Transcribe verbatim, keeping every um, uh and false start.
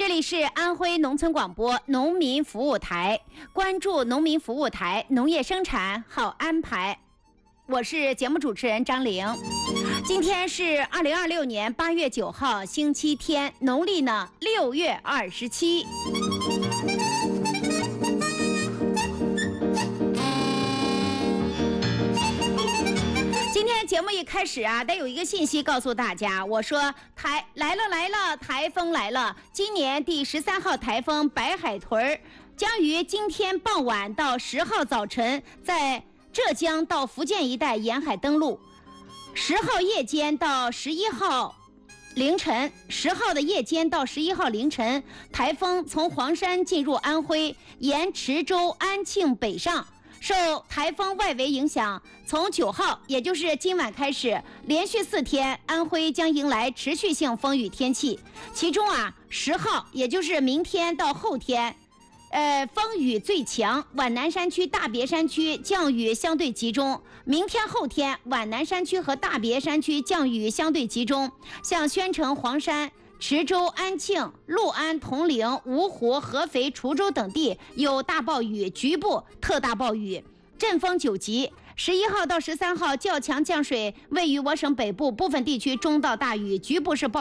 这里是安徽农村广播农民服务台，关注农民服务台，农业生产好安排。我是节目主持人张玲。今天是二零二六年八月九号，星期天，农历呢六月二十七。今天节目一开始啊，得有一个信息告诉大家，我说台来了来了，台风来了。今年第十三号台风白海豚将于今天傍晚到十号早晨在浙江到福建一带沿海登陆，十号夜间到十一号凌晨，十号的夜间到十一号凌晨，台风从黄山进入安徽，沿池州、安庆北上。受台风外围影响，从九号，也就是今晚开始，连续四天，安徽将迎来持续性风雨天气。其中啊，十号，也就是明天到后天，呃，风雨最强，皖南山区、大别山区降雨相对集中。明天后天，皖南山区和大别山区降雨相对集中，像宣城、黄山、池州、安庆、六安、铜陵、芜湖、合肥、滁州等地有大暴雨，局部特大暴雨，阵风九级。十一号到十三号，较强降水位于我省北部部分地区中到大雨，局部是暴